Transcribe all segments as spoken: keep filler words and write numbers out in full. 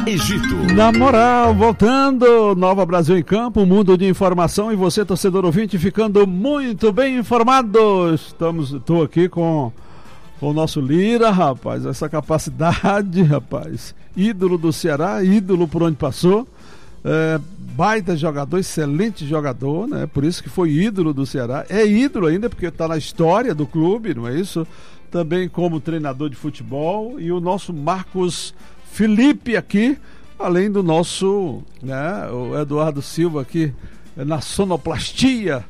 Egito. Na moral, voltando, Nova Brasil em Campo, um mundo de informação e você, torcedor ouvinte, ficando muito bem informado. Estamos, estou aqui com, com o nosso Lira, rapaz, essa capacidade, rapaz, ídolo do Ceará, ídolo por onde passou, é, baita jogador, excelente jogador, né? Por isso que foi ídolo do Ceará, é ídolo ainda porque está na história do clube, não é isso? Também como treinador de futebol, e o nosso Marcos Felipe aqui, além do nosso, né, o Eduardo Silva aqui na sonoplastia,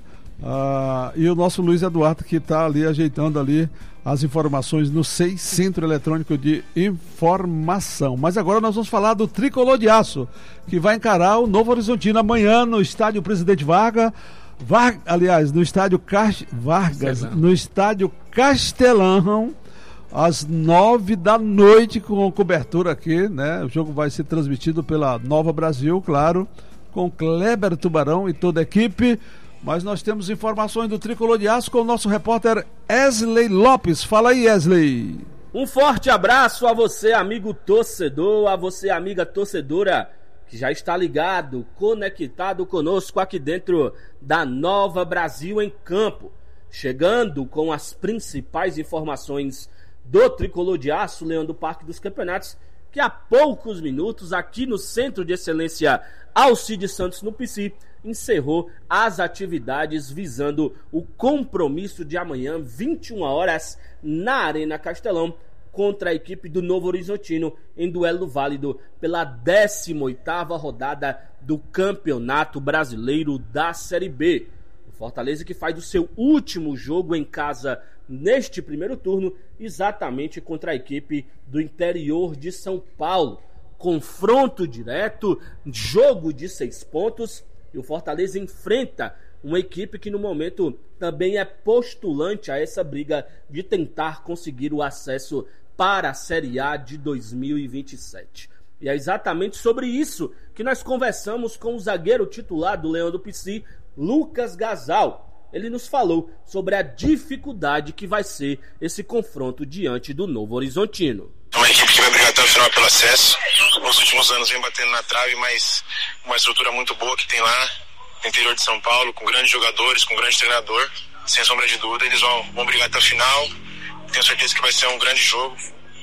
uh, e o nosso Luiz Eduardo que está ali ajeitando ali as informações no S E I, Centro Eletrônico de Informação. Mas agora nós vamos falar do Tricolor de Aço, que vai encarar o Novo Horizontino amanhã no estádio Presidente Vargas, Var, aliás, no estádio Cas, Vargas, Castelão. no estádio Castelão, às nove da noite, com cobertura aqui, né? O jogo vai ser transmitido pela Nova Brasil, claro, com Kleber Tubarão e toda a equipe. Mas nós temos informações do Tricolor de Aço com o nosso repórter Wesley Lopes. Fala aí, Wesley. Um forte abraço a você, amigo torcedor, a você, amiga torcedora, que já está ligado, conectado conosco aqui dentro da Nova Brasil em Campo. Chegando com as principais informações do Tricolor de Aço, Leão do Parque dos Campeonatos, que há poucos minutos, aqui no Centro de Excelência Alcides Santos, no P C, encerrou as atividades visando o compromisso de amanhã, vinte e uma horas, na Arena Castelão, contra a equipe do Novo Horizontino, em duelo válido pela décima oitava rodada do Campeonato Brasileiro da Série B. O Fortaleza que faz o seu último jogo em casa neste primeiro turno, exatamente contra a equipe do interior de São Paulo. Confronto direto, jogo de seis pontos, e o Fortaleza enfrenta uma equipe que no momento também é postulante a essa briga de tentar conseguir o acesso para a Série A de dois mil e vinte e sete. E é exatamente sobre isso que nós conversamos com o zagueiro titular do Leão do P C, Lucas Gasal. Ele nos falou sobre a dificuldade que vai ser esse confronto diante do Novo Horizontino. É uma equipe que vai brigar até o final pelo acesso. Nos últimos anos vem batendo na trave, mas uma estrutura muito boa que tem lá no interior de São Paulo, com grandes jogadores, com um grande treinador. Sem sombra de dúvida, eles vão, vão brigar até o final. Tenho certeza que vai ser um grande jogo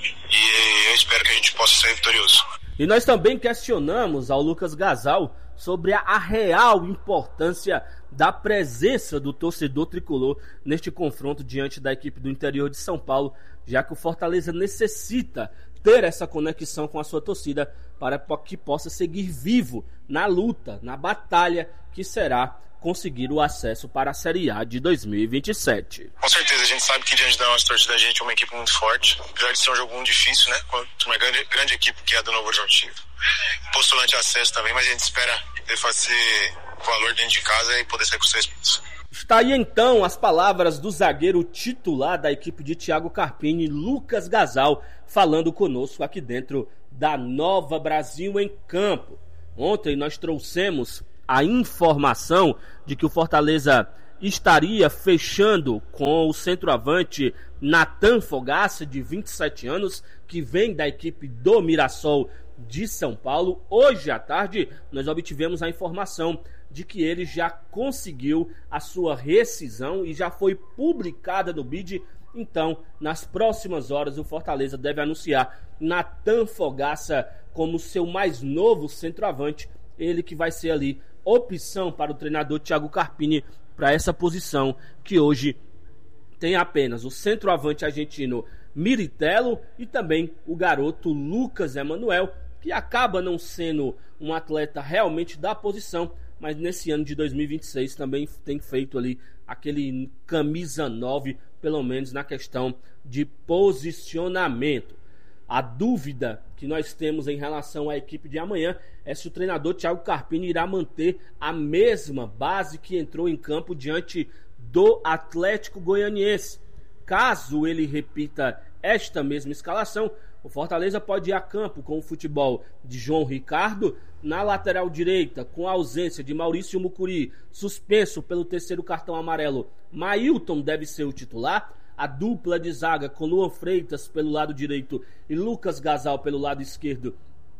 e eu espero que a gente possa sair vitorioso. E nós também questionamos ao Lucas Gasal sobre a, a real importância da presença do torcedor tricolor neste confronto diante da equipe do interior de São Paulo, já que o Fortaleza necessita ter essa conexão com a sua torcida para que possa seguir vivo na luta, na batalha que será conseguir o acesso para a Série A de dois mil e vinte e sete. Com certeza, a gente sabe que diante da nossa torcida a gente é uma equipe muito forte, apesar de ser um jogo muito difícil, né? Contra uma grande, grande equipe que é a do Novo Horizontino. Postulante de acesso também, mas a gente espera fazer valor dentro de casa e poder sair com seis pontos. Está aí então as palavras do zagueiro titular da equipe de Thiago Carpini, Lucas Gasal, falando conosco aqui dentro da Nova Brasil em Campo. Ontem nós trouxemos a informação de que o Fortaleza estaria fechando com o centroavante Natan Fogaça, de vinte e sete anos, que vem da equipe do Mirassol de São Paulo. Hoje à tarde nós obtivemos a informação de que ele já conseguiu a sua rescisão e já foi publicada no B I D. Então, nas próximas horas, o Fortaleza deve anunciar Natan Fogaça como seu mais novo centroavante. Ele que vai ser ali opção para o treinador Thiago Carpini para essa posição, que hoje tem apenas o centroavante argentino Miritello e também o garoto Lucas Emanuel, que acaba não sendo um atleta realmente da posição, mas nesse ano de dois mil e vinte e seis também tem feito ali aquele camisa nove, pelo menos na questão de posicionamento. A dúvida que nós temos em relação à equipe de amanhã é se o treinador Thiago Carpini irá manter a mesma base que entrou em campo diante do Atlético Goianiense. Caso ele repita esta mesma escalação, o Fortaleza pode ir a campo com o futebol de João Ricardo na lateral direita, com a ausência de Maurício Mucuri, suspenso pelo terceiro cartão amarelo. Mailton deve ser o titular. A dupla de zaga com Luan Freitas pelo lado direito e Lucas Gasal pelo lado esquerdo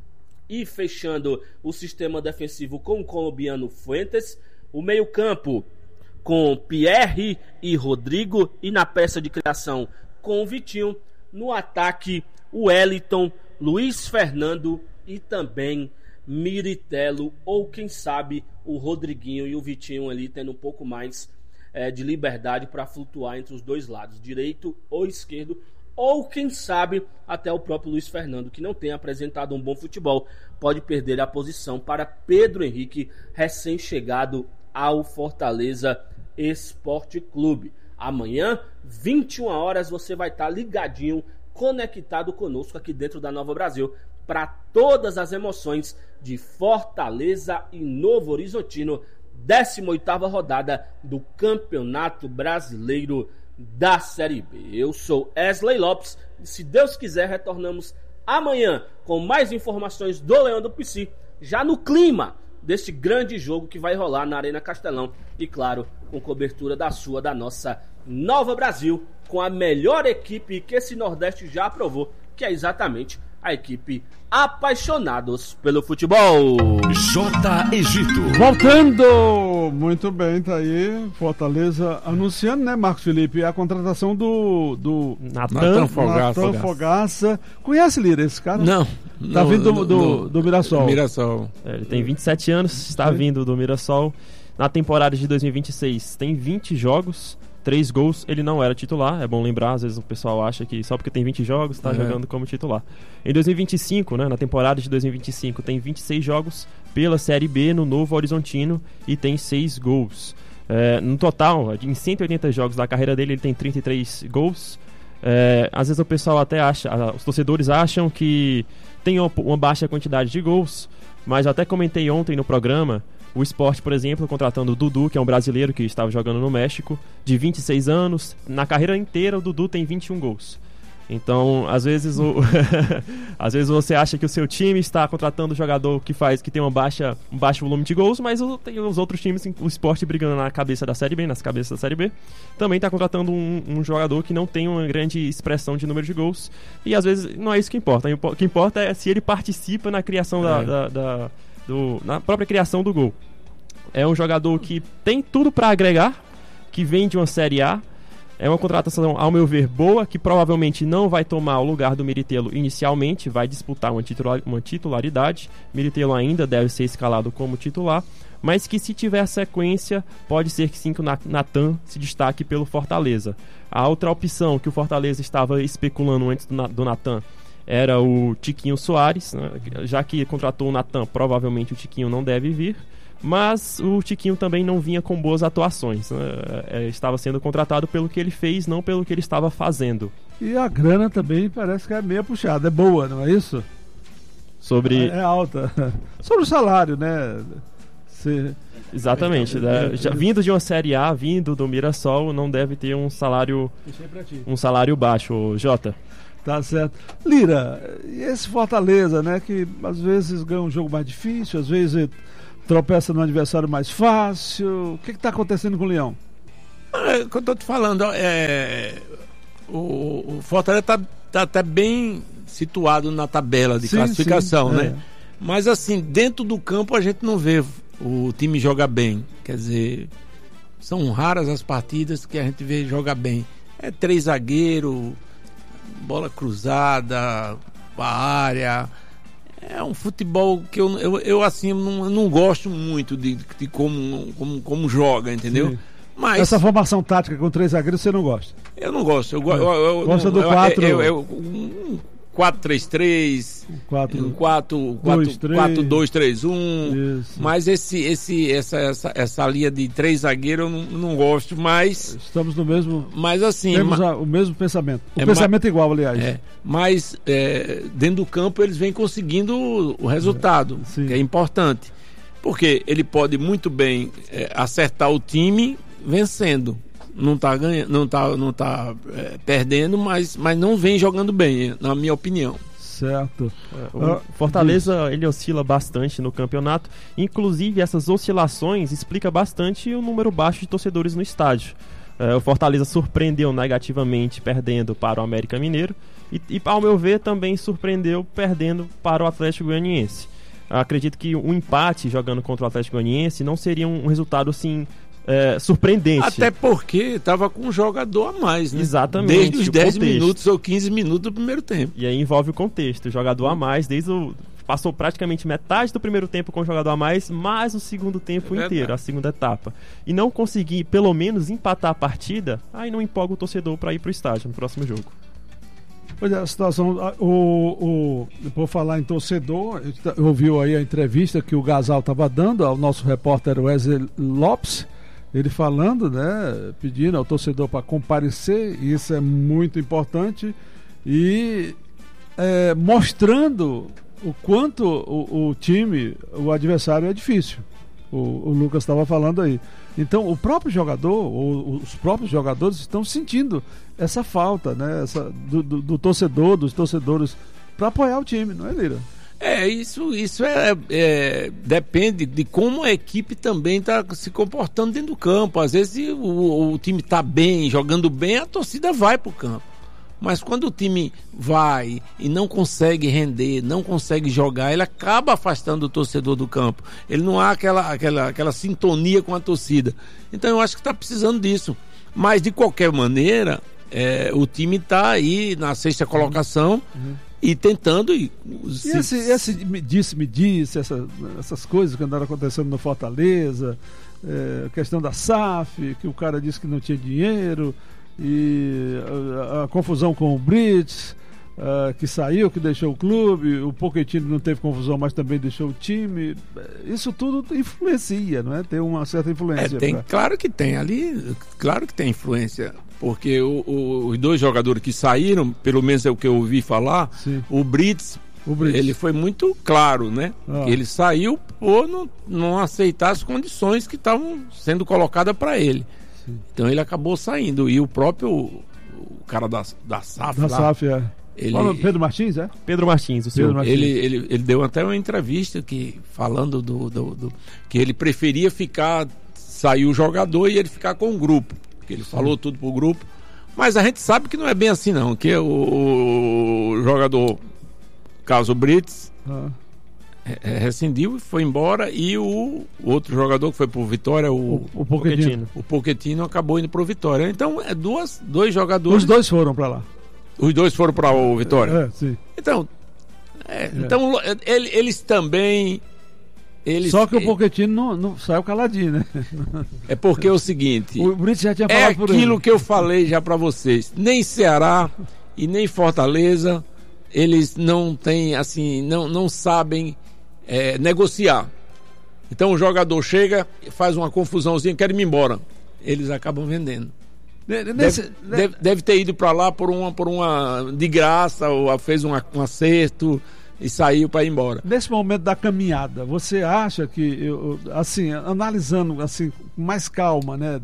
e fechando o sistema defensivo com o colombiano Fuentes. O meio-campo com Pierre e Rodrigo, e na peça de criação com o Vitinho. No ataque, o Wellington, Luiz Fernando e também Miritello, ou quem sabe o Rodriguinho e o Vitinho ali tendo um pouco mais é, de liberdade para flutuar entre os dois lados, direito ou esquerdo, ou quem sabe até o próprio Luiz Fernando, que não tem apresentado um bom futebol, pode perder a posição para Pedro Henrique, recém-chegado ao Fortaleza Esporte Clube. Amanhã, vinte e uma horas, você vai estar ligadinho, conectado conosco aqui dentro da Nova Brasil, para todas as emoções de Fortaleza e Novo Horizontino, décima oitava rodada do Campeonato Brasileiro da Série B. Eu sou Wesley Lopes e, se Deus quiser, retornamos amanhã com mais informações do Leão do Pici, já no clima deste grande jogo que vai rolar na Arena Castelão e, claro, com cobertura da sua, da nossa Nova Brasil, com a melhor equipe que esse Nordeste já aprovou, que é exatamente a equipe Apaixonados pelo Futebol. J. Egito. Voltando! Muito bem, tá aí Fortaleza anunciando, né, Marcos Felipe, a contratação do, do Natan Fogaça. Natan Fogaça. Conhece, Lira, esse cara? Não. Tá não, vindo do, no, do, no, do Mirassol. Mirassol. É, ele tem vinte e sete anos, está Sim. vindo do Mirassol. Na temporada de dois mil e vinte e seis tem vinte jogos, três gols. Ele não era titular, é bom lembrar, às vezes o pessoal acha que só porque tem vinte jogos está é. jogando como titular. Em dois mil e vinte e cinco, né, na temporada de dois mil e vinte e cinco, tem vinte e seis jogos pela Série B no Novo Horizontino e tem seis gols. É, no total, em cento e oitenta jogos da carreira dele, ele tem trinta e três gols. É, às vezes o pessoal até acha, os torcedores acham que tem uma, uma baixa quantidade de gols, mas eu até comentei ontem no programa, o Sport, por exemplo, contratando o Dudu, que é um brasileiro que estava jogando no México, de vinte e seis anos, na carreira inteira o Dudu tem vinte e um gols. Então, às vezes o às vezes você acha que o seu time está contratando um jogador que faz que tem uma baixa, um baixo volume de gols, mas o, tem os outros times, o Sport brigando na cabeça da Série B, nas cabeças da Série B, também está contratando um, um jogador que não tem uma grande expressão de número de gols, e às vezes não é isso que importa. O que importa é se ele participa na criação da, é. da, da do, na própria criação do gol. É um jogador que tem tudo para agregar, que vem de uma Série A. É uma contratação, ao meu ver, boa, que provavelmente não vai tomar o lugar do Miritello inicialmente, vai disputar uma, titular, uma titularidade. Miritello ainda deve ser escalado como titular, mas que, se tiver sequência, pode ser que sim, que o Natan se destaque pelo Fortaleza. A outra opção que o Fortaleza estava especulando antes do, do Natan era o Tiquinho Soares, né? Já que contratou o Natan, provavelmente o Tiquinho não deve vir. Mas o Tiquinho também não vinha com boas atuações, né? é, estava sendo contratado pelo que ele fez, não pelo que ele estava fazendo. E a grana também parece que é meio puxada, é boa, não é isso? Sobre... É, é alta. Sobre o salário, né? Se... Exatamente, né? Já, vindo de uma Série A, vindo do Mirassol, não deve ter um salário, um salário baixo, Jota. Tá certo. Lira, e esse Fortaleza, né, que às vezes ganha um jogo mais difícil, às vezes tropeça no adversário mais fácil. O que está acontecendo com o Leão? É o que eu estou te falando. É, o, o Fortaleza está tá até bem situado na tabela de sim, classificação, sim, né? É. Mas assim, dentro do campo a gente não vê o time jogar bem. Quer dizer, são raras as partidas que a gente vê jogar bem. É três zagueiros, bola cruzada, a área... É um futebol que eu, eu, eu assim, não, não gosto muito de, de como, como, como joga, entendeu? Mas essa formação tática com três zagueiros você não gosta? Eu não gosto. Eu, eu, eu, gosta eu, do quatro... Eu, eu, eu, um quatro três três, um quatro dois três um, mas esse, esse, essa, essa, essa linha de três zagueiros eu não, não gosto, mas... Estamos no mesmo... Mas assim... Temos ma... a, o mesmo pensamento. O é, pensamento ma... igual, aliás. É, mas é, dentro do campo eles vêm conseguindo o, o resultado, é, que é importante. Porque ele pode muito bem é, acertar o time vencendo. Não está ganhando, não tá, não tá é, perdendo, mas, mas não vem jogando bem, na minha opinião. Certo. É, o Fortaleza, ele oscila bastante no campeonato. Inclusive, essas oscilações explicam bastante o número baixo de torcedores no estádio. É, o Fortaleza surpreendeu negativamente perdendo para o América Mineiro e, e, ao meu ver, também surpreendeu perdendo para o Atlético Goianiense. acredito que um empate jogando contra o Atlético Goianiense não seria um, um resultado assim é, surpreendente. Até porque estava com um jogador a mais, né? Exatamente. Desde os dez minutos ou quinze minutos do primeiro tempo. E aí envolve o contexto, jogador a mais, desde o... Passou praticamente metade do primeiro tempo com o jogador a mais, mais o segundo tempo é inteiro, a segunda etapa. E não conseguir, pelo menos, empatar a partida, aí não empolga o torcedor para ir para o estádio no próximo jogo. Pois é, a situação, o, o, por falar em torcedor, ouviu aí a entrevista que o Gasal estava dando ao nosso repórter Wesley Lopes, ele falando, né, pedindo ao torcedor para comparecer, e isso é muito importante, e é, mostrando o quanto o, o time, o adversário é difícil. O, o Lucas estava falando aí. Então o próprio jogador, ou os próprios jogadores estão sentindo essa falta, né, essa, do, do, do torcedor, dos torcedores, para apoiar o time, não é, Lira? É, isso, isso é, é, depende de como a equipe também está se comportando dentro do campo. Às vezes o, o time está bem, jogando bem, a torcida vai para o campo. Mas quando o time vai e não consegue render, não consegue jogar, ele acaba afastando o torcedor do campo. Ele não há aquela, aquela, aquela sintonia com a torcida. Então eu acho que está precisando disso. Mas de qualquer maneira, é, o time está aí na sexta colocação uhum. e tentando... E, se... e esse, esse me disse, me disse, essa, essas coisas que andaram acontecendo no Fortaleza, é, a questão da S A F, que o cara disse que não tinha dinheiro... e a, a confusão com o Brits, uh, que saiu, que deixou o clube, o Pochettino não teve confusão, mas também deixou o time. Isso tudo influencia, não é? Tem uma certa influência. É, tem, pra... Claro que tem ali, claro que tem influência, porque o, o, os dois jogadores que saíram, pelo menos é o que eu ouvi falar, Sim. o Brits, o Brits, ele foi muito claro, né? Ah. Que ele saiu por não, não aceitar as condições que estavam sendo colocadas para ele. Então ele acabou saindo. E o próprio o cara da, da S A F da lá, S A F, é. Ele, Pedro Martins, é? Pedro Martins, o senhor. Ele, ele, ele deu até uma entrevista que, falando do, do, do que ele preferia ficar, sair o jogador e ele ficar com o grupo. Porque ele Sim. falou tudo pro grupo. Mas a gente sabe que não é bem assim não. Que o, o jogador, caso Brits, ah. É, rescindiu e foi embora, e o outro jogador que foi pro Vitória, o, o, o Pochettino. o Pochettino acabou indo pro Vitória. Então é duas, dois jogadores. Os dois foram para lá. Os dois foram para o Vitória. É, sim. Então, é, é. então ele, eles também. Eles, Só que o Pochettino não, não saiu caladinho, né? É porque é o seguinte. O Brits já tinha falado é por aquilo ele. que eu falei já para vocês. Nem Ceará e nem Fortaleza, eles não têm assim, não, não sabem. É, negociar. Então o jogador chega, faz uma confusãozinha, quer ir embora. Eles acabam vendendo. Nesse, deve, ne... deve, deve ter ido para lá por uma, por uma de graça, ou fez um, um acerto e saiu para ir embora. Nesse momento da caminhada, você acha que, eu, assim, analisando assim, com mais calma, né?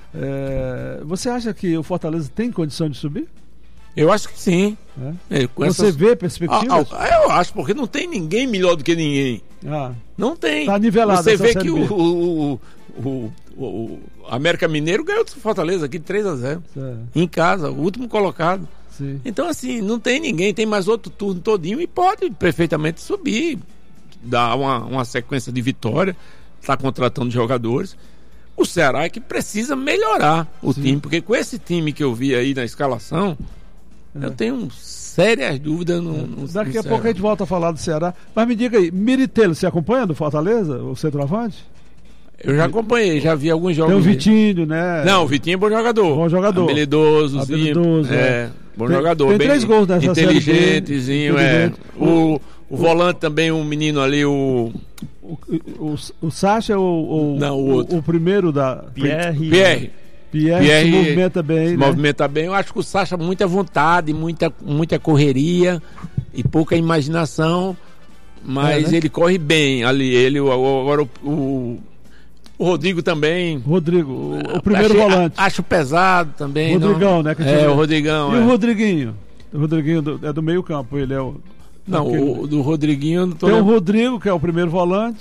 É, você acha que o Fortaleza tem condição de subir? Eu acho que sim. É? É, Você essas... vê perspectivas? Ah, ah, eu acho, porque não tem ninguém melhor do que ninguém. Ah, não tem. Tá nivelado. Você vê que o, o, o, o, o América Mineiro ganhou do Fortaleza aqui de três a zero. Certo. Em casa, o último colocado. Sim. Então, assim, não tem ninguém, tem mais outro turno todinho e pode perfeitamente subir, dar uma, uma sequência de vitória, está contratando jogadores. O Ceará é que precisa melhorar o Sim. time, porque com esse time que eu vi aí na escalação, É. eu tenho sérias dúvidas no, no Daqui no a pouco a gente volta a falar do Ceará. Mas me diga aí, Miritelo, você acompanha do Fortaleza, o centroavante? Eu já acompanhei, já vi alguns jogos. Tem o Vitinho, né? Não, o Vitinho é bom jogador. Bom jogador. Habilidoso, Habilidoso, é. é. Bom tem, jogador. Tem bem três gols nessa inteligentezinho, é. O, o volante também, um menino ali, o... O, o, o Sacha ou o, Não, o, outro. o, o primeiro da... Pierre. Pierre. Pierre, Pierre se movimenta bem, se né? movimenta bem. Eu acho que o Sacha muita vontade, muita, muita correria e pouca imaginação, mas é, né? ele corre bem ali. Ele, agora o, o, o Rodrigo também. Rodrigo, o, o primeiro Achei, volante. Acho pesado também. Rodrigão, não... né? Que é, o Rodrigão. E é. o Rodriguinho? O Rodriguinho do, é do meio campo, ele é o... Não, aquele... o do Rodriguinho... Não tô Tem lembrando. o Rodrigo, que é o primeiro volante.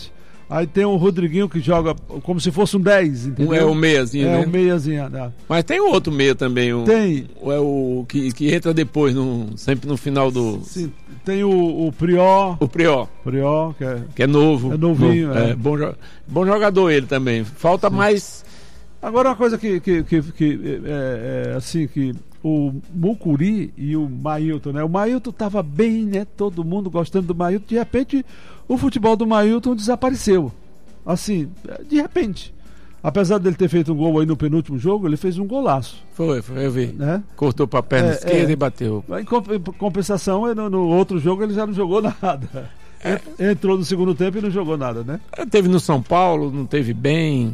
Aí tem o Rodriguinho que joga como se fosse um dez, entendeu? É o meiazinho, é né? o meiazinho, né? Mas tem outro meia também. O, tem. É o que, que entra depois, no, sempre no final do... Sim, tem o, o Prior. O Prior. Prior, que é, que é novo. É novinho, novo, é. é bom, bom jogador ele também. Falta Sim. mais... Agora uma coisa que, que, que, que é, é, assim, que o Mucuri e o Mailton, né? O Mailton estava bem, né? Todo mundo gostando do Mailton. De repente, o futebol do Mailton desapareceu. Assim, de repente. Apesar dele ter feito um gol aí no penúltimo jogo, ele fez um golaço. Foi, foi, eu vi. Né? Cortou para a perna é, esquerda é. e bateu. Em compensação, no, no outro jogo ele já não jogou nada. É. Entrou no segundo tempo e não jogou nada, né? Teve no São Paulo, não teve bem...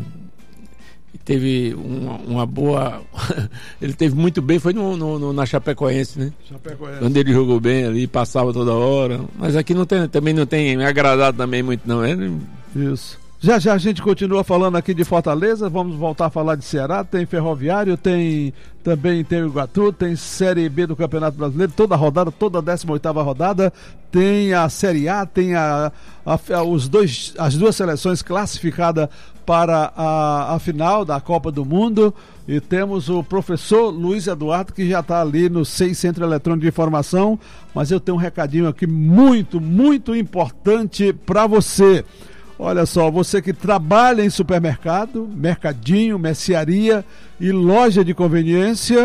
Teve uma, uma boa. Ele teve muito bem, foi no, no, no, na Chapecoense, né? Chapecoense. Quando ele jogou bem ali, passava toda hora. Mas aqui não tem, também não tem me agradado também muito, não. É? Isso. Já já a gente continua falando aqui de Fortaleza, vamos voltar a falar de Ceará, tem Ferroviário, tem também tem o Iguatu, tem Série B do Campeonato Brasileiro, toda a rodada, toda a décima oitava rodada, tem a Série A, tem a, a, a, os dois, as duas seleções classificadas para a, a final da Copa do Mundo, e temos o professor Luiz Eduardo, que já está ali no S E I Centro Eletrônico de Informação, mas eu tenho um recadinho aqui muito, muito importante para você. Olha só, você que trabalha em supermercado, mercadinho, mercearia e loja de conveniência,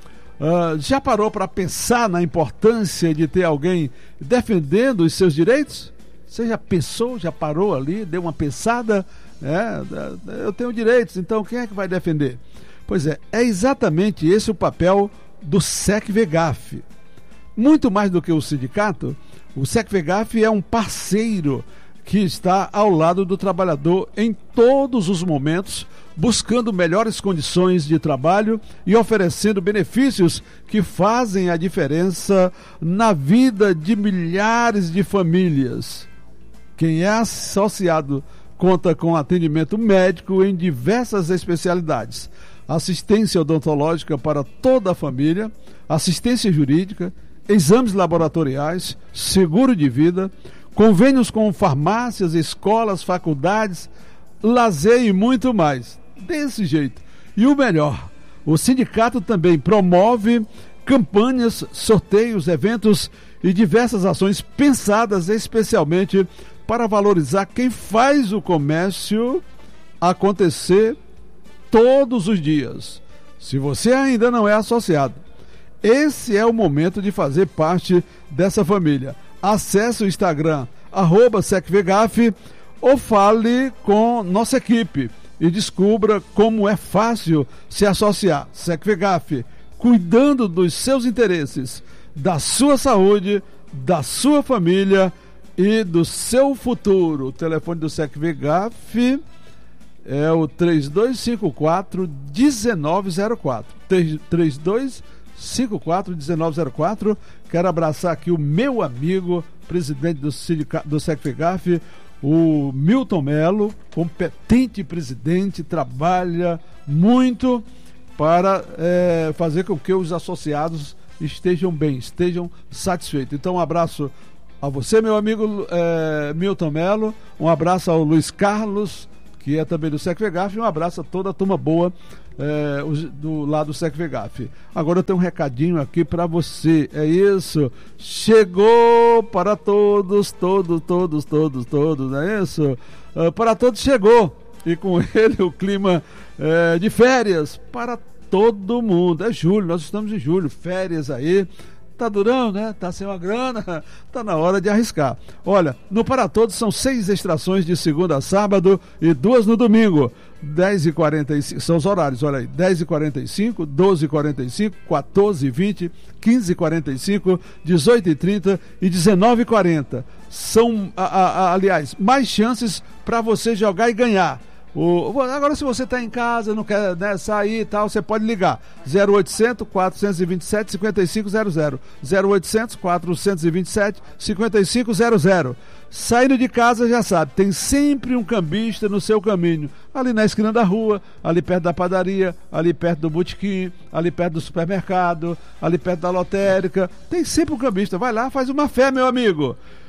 uh, já parou para pensar na importância de ter alguém defendendo os seus direitos? Você já pensou, já parou ali, deu uma pensada? É, eu tenho direitos, então quem é que vai defender? Pois é, é exatamente esse o papel do SECVEGAF. Muito mais do que o sindicato, o SECVEGAF é um parceiro que está ao lado do trabalhador em todos os momentos, buscando melhores condições de trabalho e oferecendo benefícios que fazem a diferença na vida de milhares de famílias. Quem é associado conta com atendimento médico em diversas especialidades, assistência odontológica para toda a família, assistência jurídica, exames laboratoriais, seguro de vida, convênios com farmácias, escolas, faculdades, lazer e muito mais. Desse jeito. E o melhor, o sindicato também promove campanhas, sorteios, eventos e diversas ações pensadas especialmente para valorizar quem faz o comércio acontecer todos os dias. Se você ainda não é associado, esse é o momento de fazer parte dessa família. Acesse o Instagram, arroba SECVEGAF, ou fale com nossa equipe e descubra como é fácil se associar. SECVEGAF, cuidando dos seus interesses, da sua saúde, da sua família e do seu futuro. O telefone do SECVEGAF é o três dois cinco quatro, um nove zero quatro. três dois cinco quatro, um nove zero quatro. Quero abraçar aqui o meu amigo, presidente do, sindicato, do SECVEGAF, o Milton Melo, competente presidente, trabalha muito para é, fazer com que os associados estejam bem, estejam satisfeitos. Então, um abraço a você, meu amigo é, Milton Melo, um abraço ao Luiz Carlos, que é também do SECVEGAF, e um abraço a toda a turma boa é, do lado do SECVEGAF. Agora eu tenho um recadinho aqui para você, é isso, chegou para todos, todos, todos, todos, todos, não é isso? Uh, para todos chegou, e com ele o clima é, de férias para todo mundo. É julho, nós estamos em julho, férias aí. Tá durando, né? Tá sem uma grana, tá na hora de arriscar. Olha, no Para Todos são seis extrações de segunda a sábado e duas no domingo. dez e quarenta e cinco, são os horários, olha aí, dez e quarenta e cinco, doze e quarenta e cinco, quatorze e vinte, quinze e quarenta e cinco, dezoito e trinta e dezenove e quarenta. São, a, a, a, aliás, mais chances para você jogar e ganhar. O, agora, se você está em casa, não quer, né, sair e tal, você pode ligar zero oitocentos, quatrocentos e vinte e sete, cinquenta e cinco zero zero, zero oitocentos, quatrocentos e vinte e sete, cinquenta e cinco zero zero. Saindo de casa, já sabe, tem sempre um cambista no seu caminho, ali na esquina da rua, ali perto da padaria, ali perto do botequim, ali perto do supermercado, ali perto da lotérica, tem sempre um cambista. Vai lá, faz uma fé, meu amigo.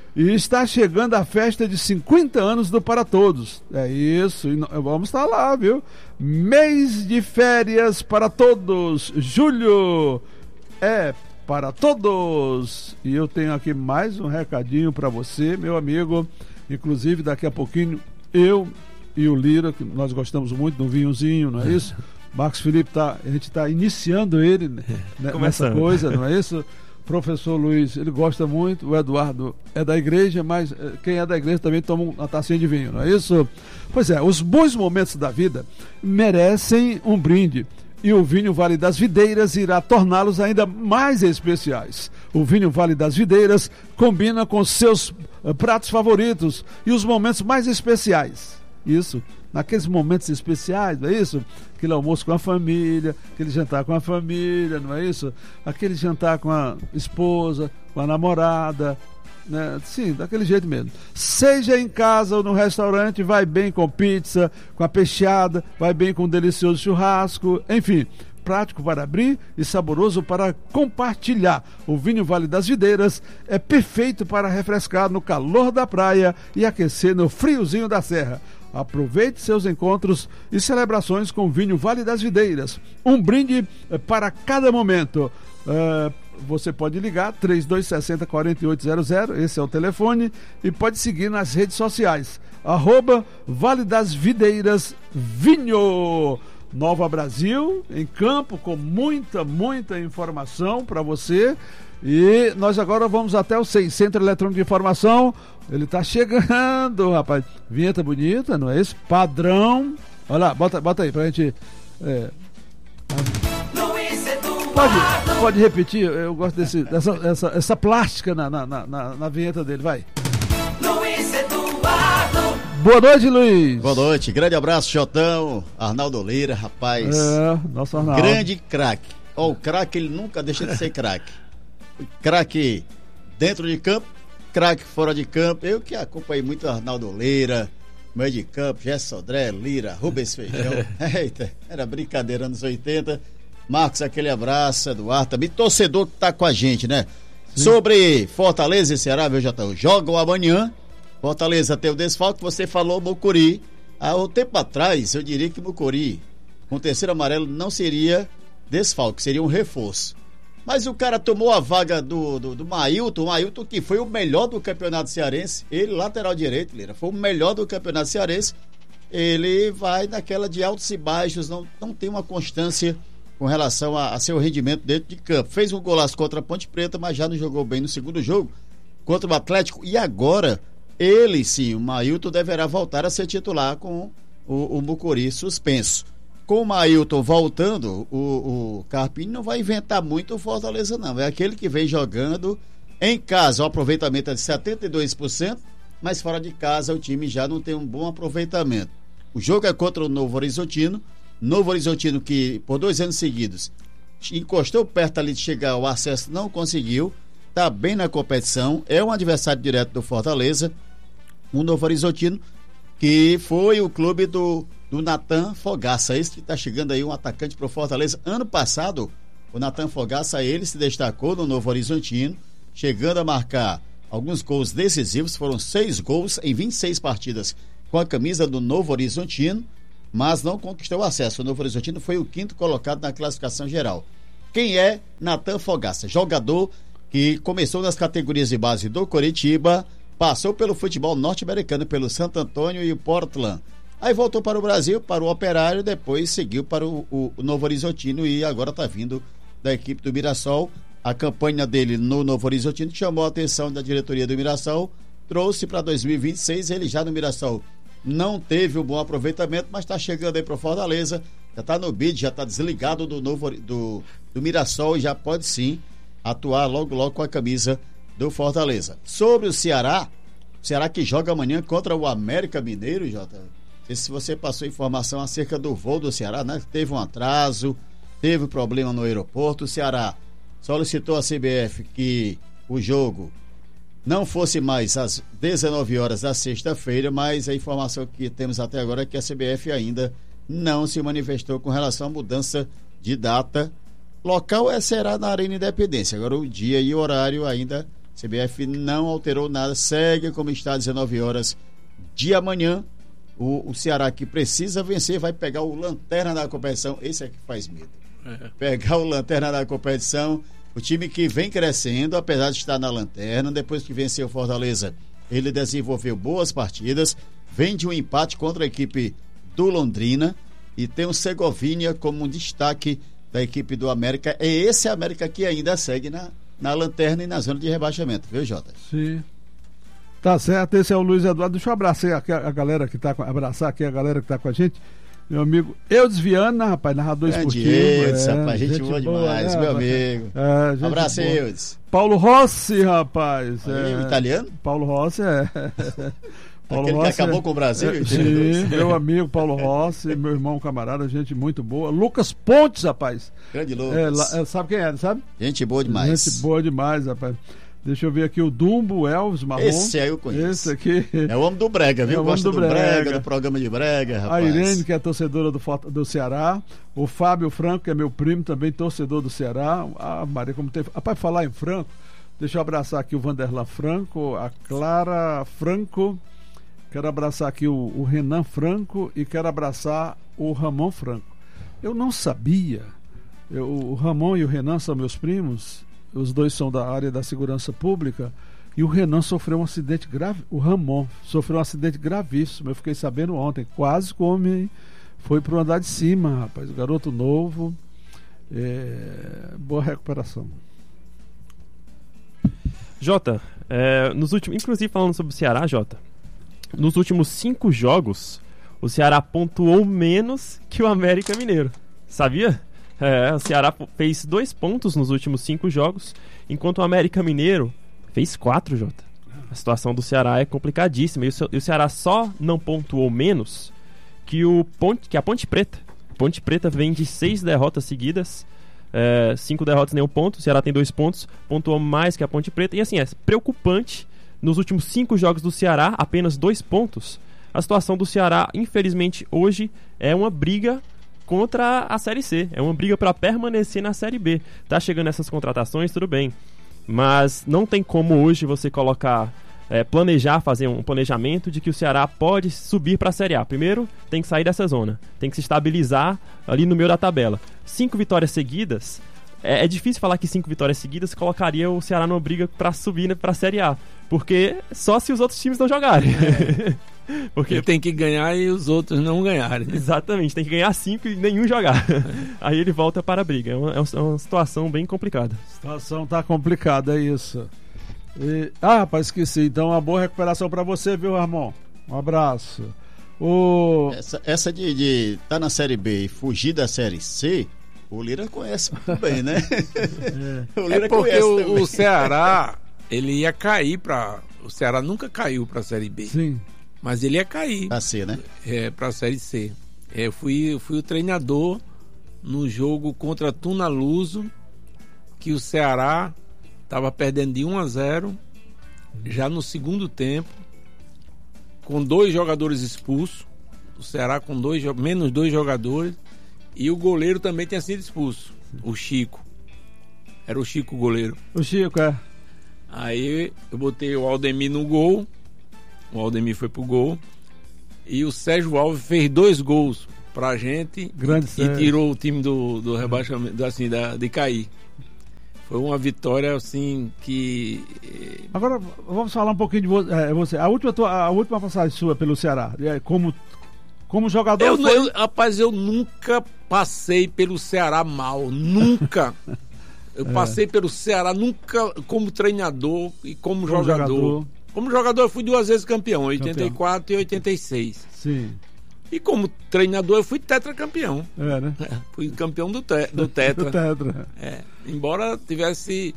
E está chegando a festa de cinquenta anos do Para Todos. É isso, e vamos estar lá, viu? Mês de férias para todos. Julho é para todos. E eu tenho aqui mais um recadinho para você, meu amigo. Inclusive, daqui a pouquinho, eu e o Lira, que nós gostamos muito do vinhozinho, não é isso? Marcos Felipe, tá, a gente está iniciando ele né, nessa coisa, não é isso? Professor Luiz, ele gosta muito, o Eduardo é da igreja, mas quem é da igreja também toma uma tacinha de vinho, não é isso? Pois é, os bons momentos da vida merecem um brinde. E o Vinho Vale das Videiras irá torná-los ainda mais especiais. O Vinho Vale das Videiras combina com seus pratos favoritos e os momentos mais especiais. Isso, naqueles momentos especiais, não é isso? Aquele almoço com a família, aquele jantar com a família, não é isso? Aquele jantar com a esposa, com a namorada, né? Sim, daquele jeito mesmo. Seja em casa ou no restaurante, vai bem com pizza, com a peixada, vai bem com um delicioso churrasco, enfim, prático para abrir e saboroso para compartilhar. O Vinho Vale das Videiras é perfeito para refrescar no calor da praia e aquecer no friozinho da serra. Aproveite seus encontros e celebrações com o Vinho Vale das Videiras. Um brinde para cada momento. Uh, você pode ligar três dois seis zero, quatro oito zero zero, esse é o telefone, e pode seguir nas redes sociais. Arroba Vale das Videiras Vinho. Nova Brasil, em campo, com muita, muita informação para você. E nós agora vamos até o SEI, Centro Eletrônico de Informação. Ele está chegando, rapaz. Vinheta bonita, não é isso? Padrão. Olha lá, bota, bota aí pra gente. É... Pode, pode repetir, eu gosto desse, dessa essa, essa plástica na, na, na, na vinheta dele, vai. Luiz Eduardo. Boa noite, Luiz. Boa noite, grande abraço, Jotão, Arnaldo Lira, rapaz. É, nosso Arnaldo. Grande craque. Ó, o craque, ele nunca deixa de ser craque. Craque dentro de campo, craque fora de campo. Eu que acompanhei muito Arnaldo Lira, meio de campo, Gerson Sodré, Lira, Rubens Feijão. Eita, era brincadeira anos oitenta. Marcos, aquele abraço, Eduardo também, torcedor que tá com a gente, né? Sim. Sobre Fortaleza e Ceará, viu, Jotão? Jogam amanhã. Fortaleza tem o desfalque, você falou Mucuri. Há um tempo atrás, eu diria que Mucuri, com o terceiro amarelo, não seria desfalque, seria um reforço. Mas o cara tomou a vaga do, do, do Mailton, o Mailton que foi o melhor do campeonato cearense, ele, lateral direito, Lira, foi o melhor do campeonato cearense. Ele vai naquela de altos e baixos, não, não tem uma constância com relação a, a seu rendimento dentro de campo. Fez um golaço contra a Ponte Preta, mas já não jogou bem no segundo jogo contra o Atlético. E agora, ele sim, o Mailton, deverá voltar a ser titular com o, o Mucuri suspenso. Com o Mailton voltando, o, o Carpini não vai inventar muito o Fortaleza, não. É aquele que vem jogando em casa. O aproveitamento é de setenta e dois por cento, mas fora de casa o time já não tem um bom aproveitamento. O jogo é contra o Novo Horizontino. Novo Horizontino que por dois anos seguidos encostou perto ali de chegar ao acesso, não conseguiu, está bem na competição, é um adversário direto do Fortaleza, o Novo Horizontino, que foi o clube do, do Natan Fogaça, esse que está chegando aí, um atacante para o Fortaleza. Ano passado, o Natan Fogaça, ele se destacou no Novo Horizontino, chegando a marcar alguns gols decisivos, foram seis gols em vinte e seis partidas com a camisa do Novo Horizontino, mas não conquistou acesso. O Novo Horizontino foi o quinto colocado na classificação geral. Quem é Natan Fogaça? Jogador que começou nas categorias de base do Coritiba, passou pelo futebol norte-americano, pelo Santo Antônio e o Portland. Aí voltou para o Brasil, para o Operário, depois seguiu para o, o, o Novo Horizontino e agora está vindo da equipe do Mirassol. A campanha dele no Novo Horizontino chamou a atenção da diretoria do Mirassol, trouxe para dois mil e vinte e seis, ele já no Mirassol não teve um bom aproveitamento, mas está chegando aí para o Fortaleza, já está no bid, já está desligado do novo do, do Mirassol e já pode sim atuar logo logo com a camisa do Fortaleza. Sobre o Ceará, o Ceará que joga amanhã contra o América Mineiro, Jota. Não sei se você passou informação acerca do voo do Ceará, né? Teve um atraso, teve problema no aeroporto. O Ceará solicitou à C B F que o jogo não fosse mais às dezenove horas da sexta-feira, mas a informação que temos até agora é que a C B F ainda não se manifestou com relação à mudança de data. Local é, será na Arena Independência. Agora o dia e o horário ainda C B F não alterou nada, segue como está às dezenove horas de amanhã. O, o Ceará que precisa vencer vai pegar o lanterna da competição. Esse é que faz medo. É. Pegar o lanterna da competição. O time que vem crescendo, apesar de estar na lanterna, depois que venceu o Fortaleza, ele desenvolveu boas partidas. Vem de um empate contra a equipe do Londrina e tem o Segovinha como um destaque da equipe do América. É esse América que ainda segue na, na lanterna e na zona de rebaixamento, viu, Jota? Sim. Tá certo, esse é o Luiz Eduardo. Deixa eu abraçar aqui a, a galera que tá com, abraçar aqui a galera que tá com a gente. Meu amigo Eudes Viana, rapaz, narrador esportivo. Eudes, é, rapaz, gente, gente boa demais, é, meu rapaz, amigo. É, abraço, Eudes. Paulo Rossi, rapaz. Aí, é, o italiano? Paulo Rossi, é. Paulo Aquele Rossi, que acabou com o Brasil? É, sim, meu amigo Paulo Rossi, meu irmão camarada, gente muito boa. Lucas Pontes, rapaz. Grande Lucas. É, sabe quem é, sabe? Gente boa demais. Gente boa demais, rapaz. Deixa eu ver aqui o Dumbo, Elvis Marrom. Esse aí eu conheço. Esse aqui. É o homem do Brega, viu? É Gosta do, do brega. brega, do programa de Brega, rapaz. A Irene, que é torcedora do, do Ceará. O Fábio Franco, que é meu primo, também torcedor do Ceará. Ah, Maria, como tem. Rapaz, falar em Franco, deixa eu abraçar aqui o Vanderlan Franco, a Clara Franco. Quero abraçar aqui o, o Renan Franco e quero abraçar o Ramon Franco. Eu não sabia. Eu, o Ramon e o Renan são meus primos. Os dois são da área da segurança pública. E o Renan sofreu um acidente grave. O Ramon sofreu um acidente gravíssimo. Eu fiquei sabendo ontem. Quase como foi pro andar de cima, rapaz. O garoto novo. É... Boa recuperação. Jota, é, nos últimos, inclusive falando sobre o Ceará, Jota, nos últimos cinco jogos, o Ceará pontuou menos que o América Mineiro. Sabia? É, o Ceará fez dois pontos nos últimos cinco jogos, enquanto o América Mineiro fez quatro, Jota. A situação do Ceará é complicadíssima. E o, e o Ceará só não pontuou menos que, o Ponte, que a Ponte Preta. A Ponte Preta vem de seis derrotas seguidas, é, cinco derrotas, nenhum ponto. O Ceará tem dois pontos, pontuou mais que a Ponte Preta. E assim, é preocupante. Nos últimos cinco jogos do Ceará, apenas dois pontos. A situação do Ceará, infelizmente, hoje é uma briga contra a Série C. É uma briga para permanecer na Série B. Tá chegando essas contratações, tudo bem. Mas não tem como hoje você colocar, é, planejar, fazer um planejamento de que o Ceará pode subir para a Série A. Primeiro, tem que sair dessa zona. Tem que se estabilizar ali no meio da tabela. Cinco vitórias seguidas. É, é difícil falar que cinco vitórias seguidas colocaria o Ceará numa briga para subir, né, para a Série A. Porque só se os outros times não jogarem. É. Porque ele tem que ganhar e os outros não ganharem. Exatamente, tem que ganhar cinco e nenhum jogar. Aí ele volta para a briga. É uma, é uma situação bem complicada. A situação tá complicada, é isso. E... Ah, rapaz, esqueci. Então, uma boa recuperação para você, viu, Ramon? Um abraço. O... Essa, essa de estar tá na Série B e fugir da Série C, o Lira conhece muito bem, né? É, o Lira é porque o, o Ceará, ele ia cair para... O Ceará nunca caiu para a Série B. Sim. Mas ele ia cair. Pra C, né? É, pra Série C. É, eu fui, eu fui o treinador no jogo contra Tuna Luso, que o Ceará estava perdendo de um a zero, já no segundo tempo, com dois jogadores expulsos. O Ceará com dois, menos dois jogadores. E o goleiro também tinha sido expulso. O Chico. Era o Chico o goleiro. O Chico, é. Aí eu botei o Aldemir no gol. O Aldemir foi pro gol. E o Sérgio Alves fez dois gols pra gente. Grande e, e tirou o time do, do rebaixamento, assim, da, de cair. Foi uma vitória, assim, que... Agora, vamos falar um pouquinho de é, você. A última, a última passagem sua pelo Ceará, como, como jogador... Eu, foi... eu, rapaz, eu nunca passei pelo Ceará mal. Nunca. Eu é. passei pelo Ceará, nunca como treinador e como, como jogador. jogador. Como jogador eu fui duas vezes campeão, oitenta e quatro campeão. E oitenta e seis. Sim. E como treinador eu fui tetracampeão. É, né? É, fui campeão do, te, do tetra. do tetra. É, embora tivesse...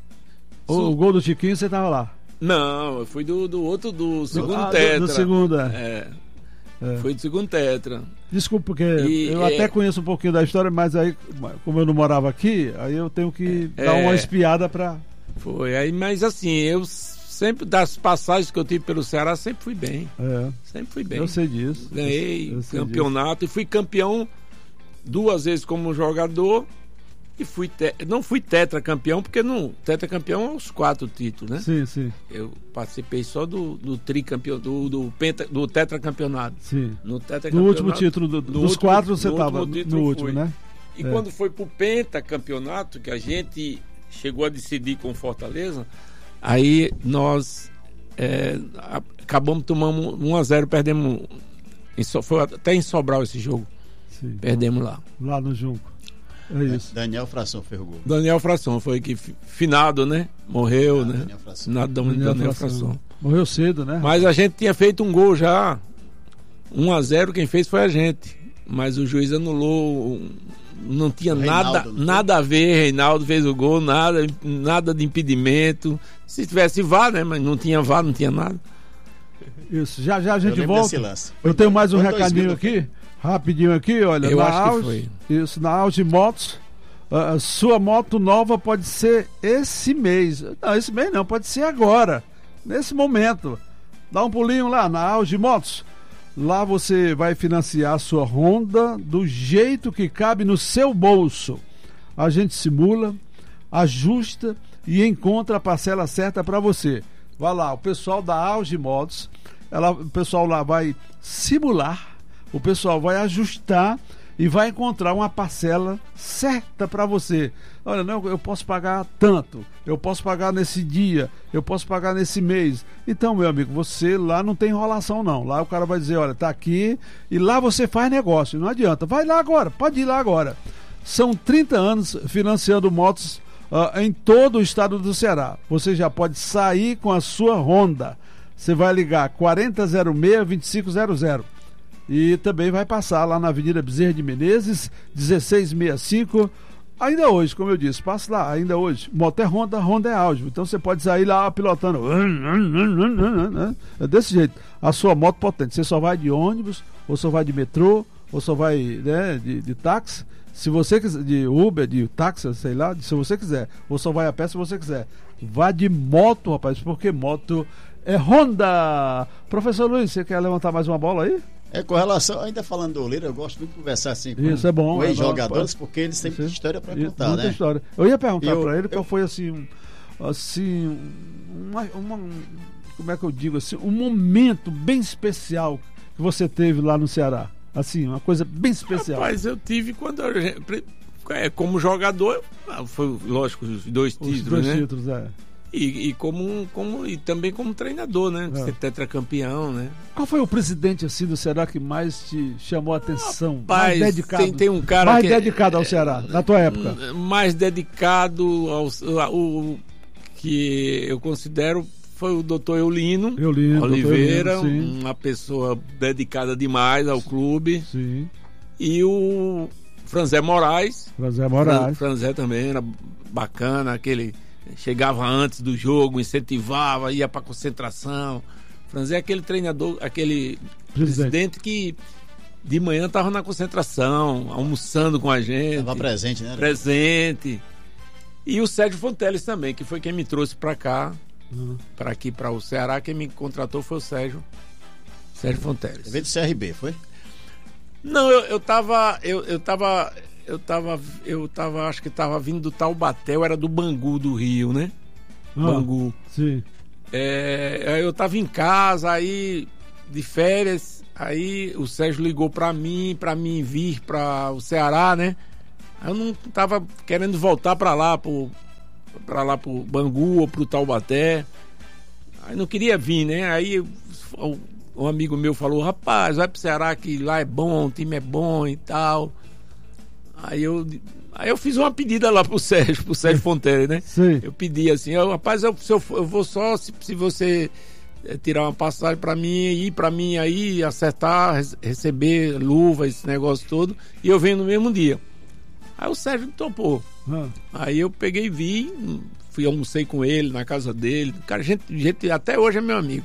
O, o gol do Chiquinho você tava lá? Não, eu fui do, do outro, do segundo ah, tetra. Do, do segundo, é. É. É. Foi do segundo tetra. Desculpa, porque e, eu é... até conheço um pouquinho da história, mas aí, como eu não morava aqui, aí eu tenho que é, dar uma espiada pra... Foi, aí, mas assim, eu sempre, das passagens que eu tive pelo Ceará, sempre fui bem. É. Sempre fui bem. Eu sei disso. Ganhei eu sei campeonato disso. E fui campeão duas vezes como jogador E fui te... não fui tetracampeão, porque não, tetracampeão é os quatro títulos, né? Sim, sim. Eu participei só do, do tricampeão, do, do, penta, do tetracampeonato. Sim. No, tetracampeonato, no último título, do, dos último, quatro você estava no, no último, fui. né? E é. quando foi pro pentacampeonato, que a gente chegou a decidir com Fortaleza, aí nós é, acabamos tomando um a zero, perdemos, em, foi até em Sobral esse jogo. Sim. Perdemos lá. Lá no Junco. É isso. Daniel Fração fez o gol. Daniel Fração foi que finado, né? Morreu, ah, né? Daniel Fração. Finado da Daniel, Daniel Fração. Fração. Morreu cedo, né? Mas a gente tinha feito um gol já. um a zero, quem fez foi a gente. Mas o juiz anulou. Não tinha Reinaldo, nada, não nada a ver. Reinaldo fez o gol, nada, nada de impedimento. Se tivesse V A R, né? Mas não tinha V A R, não tinha nada. Isso, já já a gente Eu volta. Eu tenho mais um recadinho aqui. Rapidinho aqui, olha, eu na acho Auge, que foi. Isso, na Auge Motos, a uh, sua moto nova pode ser esse mês. Não, esse mês não, pode ser agora, nesse momento. Dá um pulinho lá na Auge Motos. Lá você vai financiar a sua Honda do jeito que cabe no seu bolso. A gente simula, ajusta e encontra a parcela certa para você. Vai lá, o pessoal da Auge Motos, ela, o pessoal lá vai simular. O pessoal vai ajustar e vai encontrar uma parcela certa para você. Olha, não, eu posso pagar tanto, eu posso pagar nesse dia, eu posso pagar nesse mês. Então, meu amigo, você lá não tem enrolação não. Lá o cara vai dizer, olha, tá aqui, e lá você faz negócio, não adianta. Vai lá agora, pode ir lá agora. São trinta anos financiando motos uh, em todo o estado do Ceará. Você já pode sair com a sua Honda. Você vai ligar quarenta zero seis, vinte e cinco zero zero. E também vai passar lá na Avenida Bezerra de Menezes, dezesseis sessenta e cinco. Ainda hoje, como eu disse, passa lá, ainda hoje. Moto é Honda, Honda é Auge. Então você pode sair lá pilotando. É desse jeito. A sua moto potente. Você só vai de ônibus, ou só vai de metrô, ou só vai, né, de, de táxi. Se você quiser, de Uber, de táxi, sei lá, se você quiser. Ou só vai a pé se você quiser. Vá de moto, rapaz, porque moto é Honda. Professor Luiz, você quer levantar mais uma bola aí? É, com relação, ainda falando do Lira, eu gosto muito de conversar assim com, isso é bom, com ex-jogadores, é porque eles têm muita história para contar, muita né? História. Eu ia perguntar para ele eu, qual foi assim, um, assim, uma, uma, como é que eu digo assim, um momento bem especial que você teve lá no Ceará, assim, uma coisa bem especial. Rapaz, eu tive quando eu, como jogador, foi lógico os dois os títulos, dois né? títulos, é. E, e, como, como, e também como treinador, né? É. Ser tetracampeão, né? Qual foi o presidente assim do Ceará que mais te chamou a atenção? Rapaz, mais dedicado, tem, tem um cara mais que, dedicado ao Ceará, na tua época? Mais dedicado ao, ao, ao que eu considero foi o doutor Eulino, Eulino Oliveira, doutor Eulino, uma pessoa dedicada demais ao clube. Sim. E o Franzé Moraes. Franzé Moraes. Franzé também era bacana, aquele... Chegava antes do jogo, incentivava, ia para concentração. Franzé é aquele treinador, aquele presidente, presidente que de manhã estava na concentração, almoçando com a gente. Estava presente, né? Presente. E o Sérgio Fonteles também, que foi quem me trouxe para cá, uhum. para aqui, para o Ceará. Quem me contratou foi o Sérgio, Sérgio Fonteles. Você veio do C R B, foi? Não, eu, eu tava. Eu, eu tava. Eu tava, eu tava, acho que tava vindo do Taubaté, eu era do Bangu do Rio, né? Ah, Bangu. Sim. É, eu tava em casa, aí, de férias, aí o Sérgio ligou pra mim, pra mim vir pra o Ceará, né? Aí eu não tava querendo voltar pra lá, pro, pra lá pro Bangu ou pro Taubaté. Aí não queria vir, né? Aí um amigo meu falou, rapaz, vai pro Ceará que lá é bom, o time é bom e tal. Aí eu, aí eu fiz uma pedida lá pro Sérgio, pro Sérgio Fonteles, né? Sim. Eu pedi assim, eu, rapaz, eu, se eu, eu vou só se, se você é, tirar uma passagem pra mim, ir pra mim aí, acertar, receber luva, esse negócio todo, e eu venho no mesmo dia. Aí o Sérgio topou. Ah. Aí eu peguei e vim, fui almocei com ele na casa dele. Cara, gente, gente até hoje é meu amigo.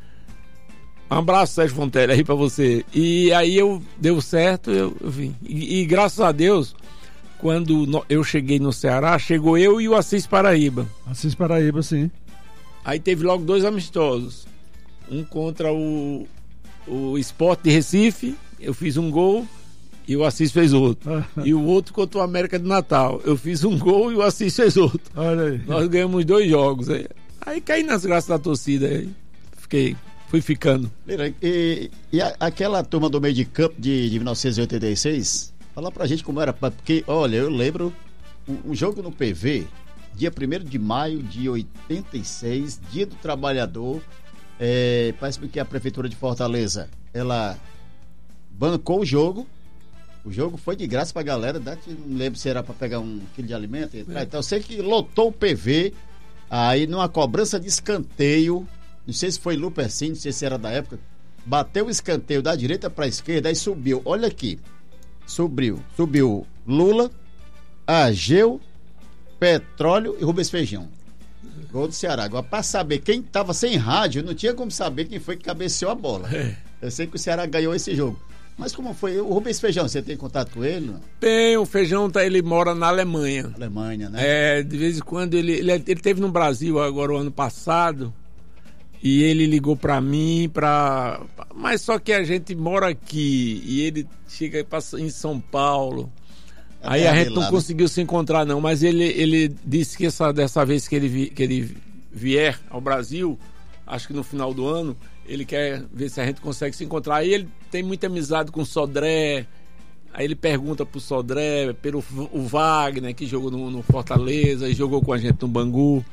Um abraço, Sérgio Fonteles, aí pra você. E aí eu deu certo, eu, eu vim. E, e graças a Deus, quando no, eu cheguei no Ceará, chegou eu e o Assis Paraíba. Assis Paraíba, sim. Aí teve logo dois amistosos. Um contra o, o Sport de Recife, eu fiz um gol. e o Assis fez outro. E o outro contra o América de Natal. Eu fiz um gol e o Assis fez outro. Olha aí. Nós ganhamos dois jogos. Aí, aí caí nas graças da torcida. Aí fiquei, fui ficando. E, e a, aquela turma do meio de campo de, de mil novecentos e oitenta e seis, fala pra gente como era. Porque, olha, eu lembro um, um jogo no P V, dia primeiro de maio de oitenta e seis, Dia do Trabalhador. É, parece que a Prefeitura de Fortaleza, ela bancou o jogo. O jogo foi de graça pra galera, né? Não lembro se era pra pegar um quilo de alimento. É. Então eu sei que lotou o P V, aí numa cobrança de escanteio, não sei se foi Lupercin, não sei se era da época, bateu o escanteio da direita pra esquerda, aí subiu, olha aqui, subiu, subiu Lula, Ageu, Petróleo e Rubens Feijão. Gol do Ceará. Agora, pra saber quem tava sem rádio, não tinha como saber quem foi que cabeceou a bola. É. Eu sei que o Ceará ganhou esse jogo. Mas como foi? O Rubens Feijão, você tem contato com ele? Não? Tem, o Feijão tá, ele mora na Alemanha. Alemanha, né? É, de vez em quando ele, ele, ele teve no Brasil agora o ano passado e ele ligou pra mim, pra... mas só que a gente mora aqui e ele chega em São Paulo. Aí a gente não conseguiu se encontrar não, mas ele, ele disse que essa, dessa vez que ele, vi, que ele vier ao Brasil, acho que no final do ano, ele quer ver se a gente consegue se encontrar. Aí ele tem muita amizade com o Sodré, aí ele pergunta pro Sodré, pelo o Wagner, que jogou no, no Fortaleza e jogou com a gente no Bangu.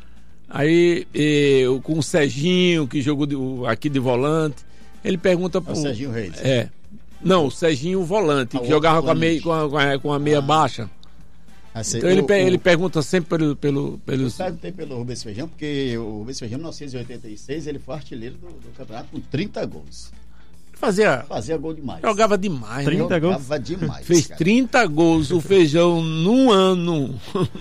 Aí eu, com o Serginho, que jogou de, aqui de volante, ele pergunta pro... É o Serginho Reis. É. Não, o Serginho volante, ah, que jogava com a, volante. meia, com, a, com, a, com a meia ah. baixa. Assim, então ele, o, ele o... pergunta sempre pelo... pelo, pelo... Eu perguntei pelo Rubens Feijão, porque o Rubens Feijão, em mil novecentos e oitenta e seis, ele foi artilheiro do, do campeonato com trinta gols. Fazia... Fazia gol demais. Jogava demais. trinta gols? Jogava demais. Fez cara. trinta gols o Feijão num ano.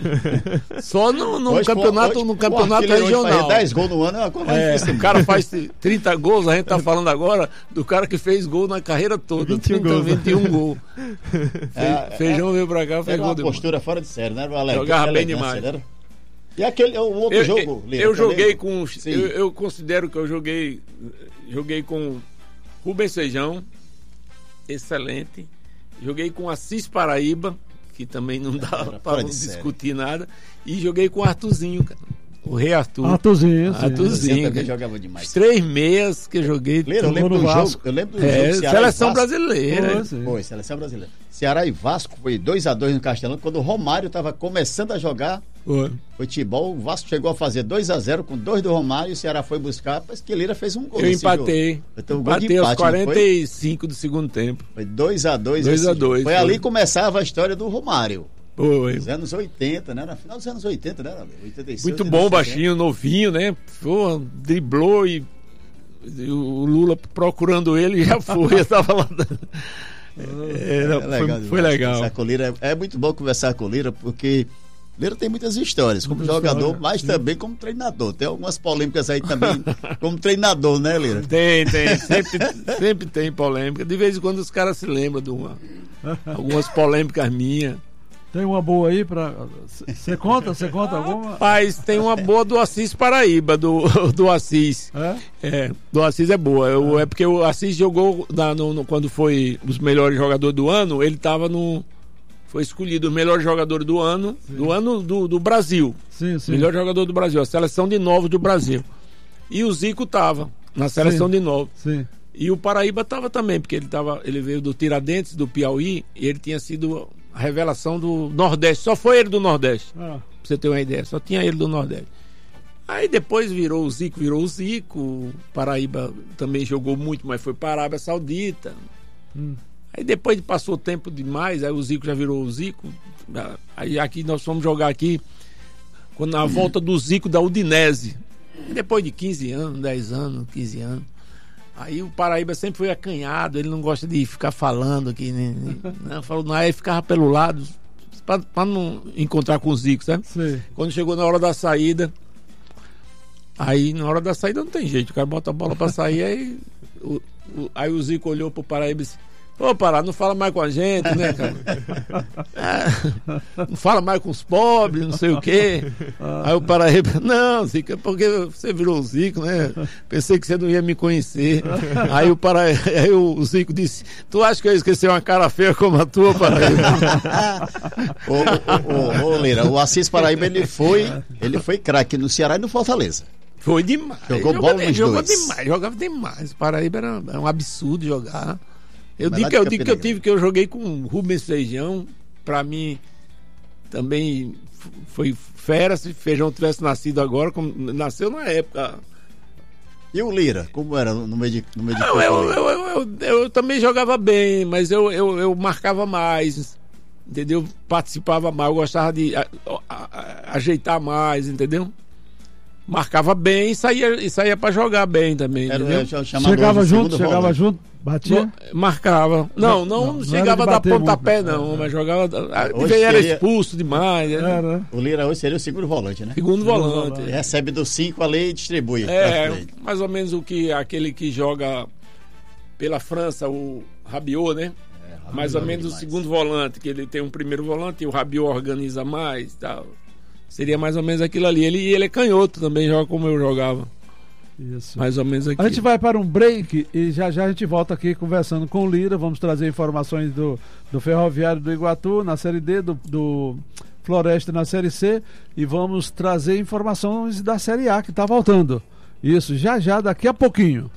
Só no, no hoje, campeonato, hoje, no campeonato regional. dez gols no ano é uma coisa mais é, difícil. O cara faz trinta gols, a gente tá falando agora do cara que fez gol na carreira toda. vinte e um gols. vinte e um gol. É, Feijão é, veio pra cá, fez era gol uma demais. postura fora de série, né? Elegância, Jogava bem demais. Né? E aquele, o outro eu, jogo, Eu, Lira, eu joguei também? com... Eu, eu considero que eu joguei joguei com Rubens Feijão, excelente. Joguei com Assis Paraíba, que também não dá para discutir nada. E joguei com Arthurzinho, cara. O Rei Arthur. Arthurzinho, sim. Arthurzinho também jogava demais. Os três meias que eu joguei. Lira, eu lembro do jogo. Eu lembro do é, jogo Ceará seleção brasileira. Foi, foi, seleção brasileira. Ceará e Vasco foi dois a dois no Castelão, quando o Romário estava começando a jogar foi. futebol. O Vasco chegou a fazer dois a zero com dois do Romário e o Ceará foi buscar, mas que Lira fez um gol. Eu empatei. Então, empatei empate, aos quarenta e cinco do segundo tempo. Foi dois a dois. dois a dois. Foi, foi ali que começava a história do Romário. Foi. Nos anos oitenta, né? No final dos anos oitenta, né? oitenta e seis, muito bom, baixinho, novinho, né? Pô, driblou e, e o Lula procurando ele já foi, estava lá. Era, é legal, foi, foi legal. Com Lira, é, é muito bom conversar com o Lira, porque Lira tem muitas histórias, como Muita jogador, história. mas Sim. também como treinador. Tem algumas polêmicas aí também, como treinador, né, Lira? Tem, tem. Sempre, sempre tem polêmica. De vez em quando os caras se lembram de uma, algumas polêmicas minhas. Tem uma boa aí pra. Você conta? Você conta alguma? Rapaz, tem uma boa do Assis Paraíba, do, do Assis. É? É, do Assis é boa. Eu, é. é porque o Assis jogou na, no, no, quando foi os melhores jogadores do ano, ele tava no. Foi escolhido o melhor jogador do ano, sim. do ano do, do Brasil. Sim, sim. Melhor jogador do Brasil, a seleção de novos do Brasil. E o Zico tava na seleção sim. de novos. Sim. E o Paraíba tava também, porque ele, tava, ele veio do Tiradentes, do Piauí, e ele tinha sido a revelação do Nordeste. Só foi ele do Nordeste, ah. pra você ter uma ideia. Só tinha ele do Nordeste. Aí depois virou o Zico, virou o Zico. O Paraíba também jogou muito, mas foi para a Arábia Saudita. Hum. Aí depois passou tempo demais, aí o Zico já virou o Zico. Aí aqui nós fomos jogar aqui quando, na volta do Zico da Udinese. Depois de quinze anos, dez anos, quinze anos. Aí o Paraíba sempre foi acanhado, ele não gosta de ficar falando aqui, né? Não, falou, não, aí ficava pelo lado para não encontrar com o Zico, sabe? Sim. Quando chegou na hora da saída, aí na hora da saída não tem jeito, o cara bota a bola para sair, aí o, o, aí o Zico olhou pro Paraíba e disse, Ô, Pará, não fala mais com a gente, né, cara? É, não fala mais com os pobres, não sei o quê. Aí o Paraíba, não, Zico, é porque você virou o Zico, né? Pensei que você não ia me conhecer. Aí o, Paraíba, aí o Zico disse, tu acha que eu esqueci uma cara feia como a tua, Paraíba? ô, ô, ô, ô, Lira, o Assis Paraíba, ele foi, ele foi craque no Ceará e no Fortaleza. Foi demais. Jogou bola nos jogou dois. demais, jogava demais. O Paraíba era, era um absurdo jogar. Eu digo, que, eu digo que eu tive que eu joguei com o Rubens Feijão. Pra mim também foi fera. Se Feijão tivesse nascido agora, como, nasceu na época. E o Lira, como era no meio de, no meio de eu, eu, eu, eu, eu, eu também jogava bem, mas eu, eu, eu marcava mais, entendeu? Participava mais, eu gostava de a, a, a, ajeitar mais, entendeu? Marcava bem e saía, e saía pra jogar bem também. Era, entendeu? Chegava junto, chegava volante. junto, batia? Marcava. Não, não, não, não chegava a dar pontapé, muito, não, é, mas jogava. Hoje era seria... expulso demais. Era. O Lira hoje seria o segundo volante, né? Segundo, segundo volante. volante. Recebe dos cinco ali e distribui. É, mais ou menos o que aquele que joga pela França, o Rabiot, né? É, mais ou menos demais. O segundo volante, que ele tem um primeiro volante e o Rabiot organiza mais e tal. Seria mais ou menos aquilo ali. Ele, ele é canhoto também, joga como eu jogava. Isso. Mais ou menos aquilo. A gente vai para um break e já já a gente volta aqui conversando com o Lira. Vamos trazer informações do, do Ferroviário do Iguatu na Série D, do, do Floresta na Série C, e vamos trazer informações da Série A que está voltando. Isso, já já, daqui a pouquinho.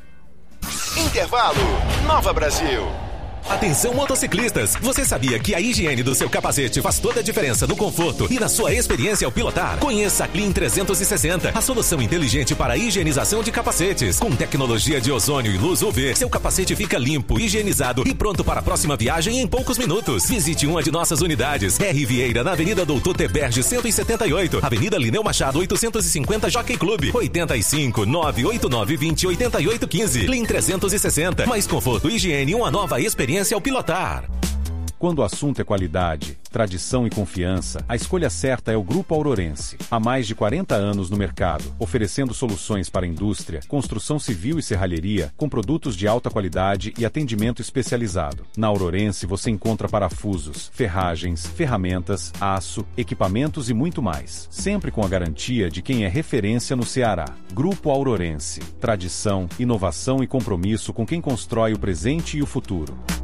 Intervalo, Nova Brasil. Atenção, motociclistas! Você sabia que a higiene do seu capacete faz toda a diferença no conforto e na sua experiência ao pilotar? Conheça a Clean trezentos e sessenta, a solução inteligente para a higienização de capacetes. Com tecnologia de ozônio e luz U V, seu capacete fica limpo, higienizado e pronto para a próxima viagem em poucos minutos. Visite uma de nossas unidades. R. Vieira, na Avenida Doutor Teberge cento e setenta e oito, Avenida Lineu Machado oitocentos e cinquenta, Jockey Club, oitenta e cinco, nove oito nove, vinte, oitenta e oito, quinze. Clean trezentos e sessenta, mais conforto, higiene e uma nova experiência ao pilotar. Quando o assunto é qualidade, tradição e confiança, a escolha certa é o Grupo Aurorense. Há mais de quarenta anos no mercado, oferecendo soluções para a indústria, construção civil e serralheria, com produtos de alta qualidade e atendimento especializado. Na Aurorense você encontra parafusos, ferragens, ferramentas, aço, equipamentos e muito mais. Sempre com a garantia de quem é referência no Ceará. Grupo Aurorense. Tradição, inovação e compromisso com quem constrói o presente e o futuro.